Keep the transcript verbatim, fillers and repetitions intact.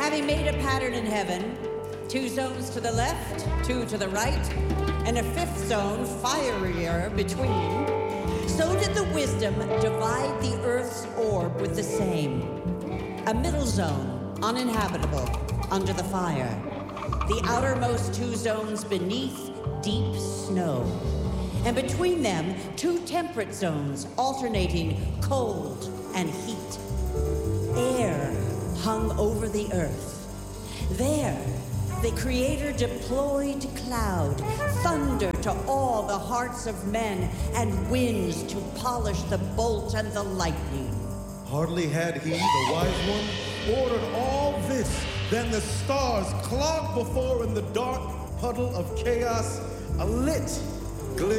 having made a pattern in heaven, two zones to the left, two to the right, and a fifth zone, fierier, between, so did the wisdom divide the earth's orb with the same. A middle zone, uninhabitable, under the fire. The outermost two zones beneath, deep snow. And between them, two temperate zones, alternating cold and heat. Air hung over the earth. There, the Creator deployed cloud, thunder to awe the hearts of men, and winds to polish the bolt and the lightning. Hardly had he, the wise one, ordered all this, than the stars clogged before in the dark puddle of chaos, a lit